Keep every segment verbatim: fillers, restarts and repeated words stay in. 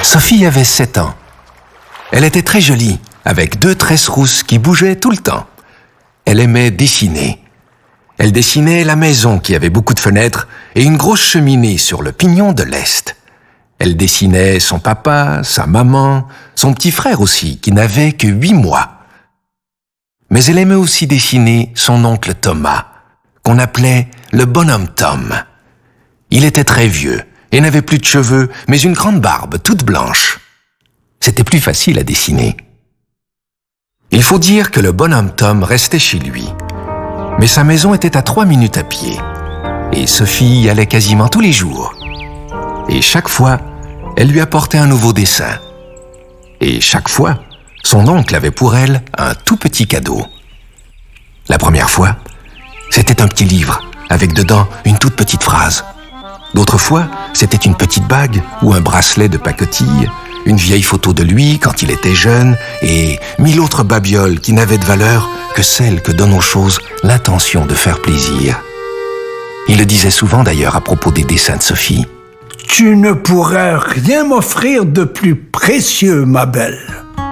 Sophie avait sept ans. Elle était très jolie, avec deux tresses rousses qui bougeaient tout le temps. Elle aimait dessiner. Elle dessinait la maison qui avait beaucoup de fenêtres et une grosse cheminée sur le pignon de l'Est. Elle dessinait son papa, sa maman, son petit frère aussi, qui n'avait que huit mois. Mais elle aimait aussi dessiner son oncle Thomas, qu'on appelait le bonhomme Tom. Il était très vieux et n'avait plus de cheveux, mais une grande barbe toute blanche. C'était plus facile à dessiner. Il faut dire que le bonhomme Tom restait chez lui. Mais sa maison était à trois minutes à pied. Et Sophie y allait quasiment tous les jours. Et chaque fois, elle lui apportait un nouveau dessin. Et chaque fois, son oncle avait pour elle un tout petit cadeau. La première fois, c'était un petit livre, avec dedans une toute petite phrase. D'autres fois, c'était une petite bague ou un bracelet de pacotille, une vieille photo de lui quand il était jeune et mille autres babioles qui n'avaient de valeur que celle que donne aux choses l'intention de faire plaisir. Il le disait souvent d'ailleurs à propos des dessins de Sophie. « Tu ne pourrais rien m'offrir de plus précieux, ma belle. »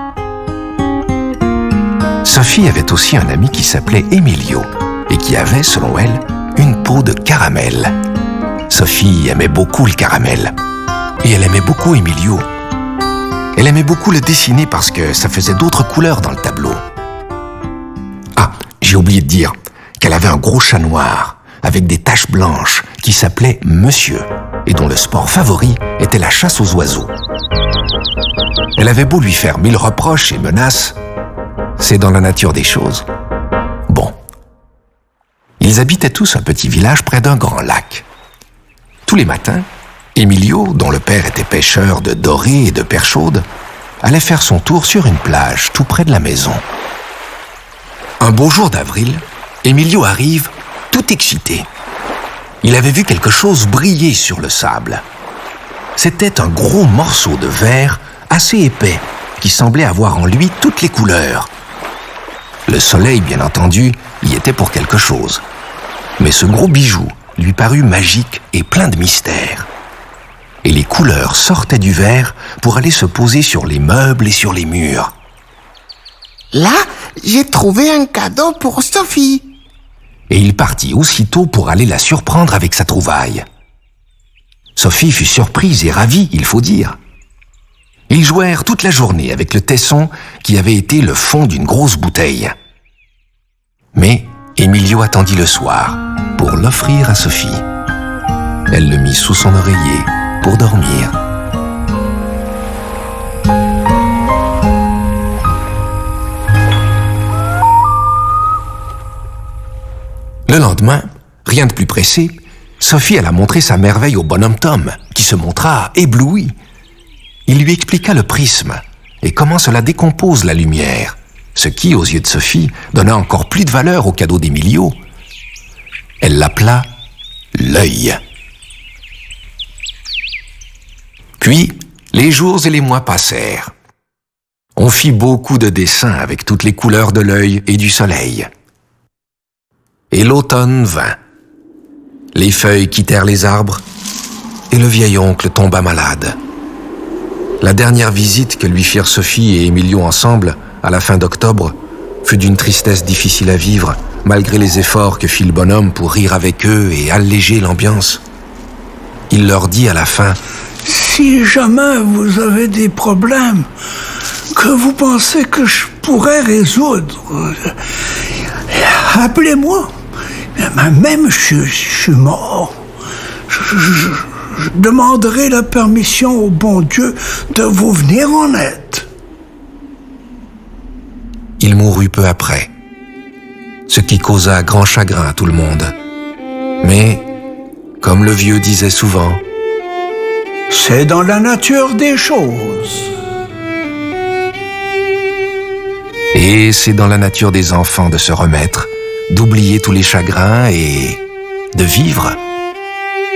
Sophie avait aussi un ami qui s'appelait Emilio et qui avait, selon elle, une peau de caramel. Sophie aimait beaucoup le caramel et elle aimait beaucoup Emilio. Elle aimait beaucoup le dessiner parce que ça faisait d'autres couleurs dans le tableau. Ah, j'ai oublié de dire qu'elle avait un gros chat noir avec des taches blanches qui s'appelait Monsieur et dont le sport favori était la chasse aux oiseaux. Elle avait beau lui faire mille reproches et menaces, c'est dans la nature des choses. Bon. Ils habitaient tous un petit village près d'un grand lac. Tous les matins, Emilio, dont le père était pêcheur de dorées et de perches chaudes, allait faire son tour sur une plage tout près de la maison. Un beau jour d'avril, Emilio arrive tout excité. Il avait vu quelque chose briller sur le sable. C'était un gros morceau de verre assez épais qui semblait avoir en lui toutes les couleurs. Le soleil, bien entendu, y était pour quelque chose. Mais ce gros bijou lui parut magique et plein de mystère. Et les couleurs sortaient du verre pour aller se poser sur les meubles et sur les murs. Là, j'ai trouvé un cadeau pour Sophie. Et il partit aussitôt pour aller la surprendre avec sa trouvaille. Sophie fut surprise et ravie, il faut dire. Ils jouèrent toute la journée avec le tesson qui avait été le fond d'une grosse bouteille. Mais Emilio attendit le soir pour l'offrir à Sophie. Elle le mit sous son oreiller pour dormir. Le lendemain, rien de plus pressé, Sophie alla montrer sa merveille au bonhomme Tom, qui se montra ébloui. Il lui expliqua le prisme et comment cela décompose la lumière, ce qui, aux yeux de Sophie, donna encore plus de valeur au cadeau d'Emilio. Elle l'appela l'œil. Puis, les jours et les mois passèrent. On fit beaucoup de dessins avec toutes les couleurs de l'œil et du soleil. Et l'automne vint. Les feuilles quittèrent les arbres et le vieil oncle tomba malade. La dernière visite que lui firent Sophie et Emilio ensemble, à la fin d'octobre, fut d'une tristesse difficile à vivre, malgré les efforts que fit le bonhomme pour rire avec eux et alléger l'ambiance. Il leur dit à la fin: « Si jamais vous avez des problèmes que vous pensez que je pourrais résoudre, appelez-moi. Même si je suis mort, je, je, je demanderai la permission au bon Dieu de vous venir en aide. » Il mourut peu après, ce qui causa grand chagrin à tout le monde. Mais, comme le vieux disait souvent, « C'est dans la nature des choses. » Et c'est dans la nature des enfants de se remettre, d'oublier tous les chagrins et de vivre.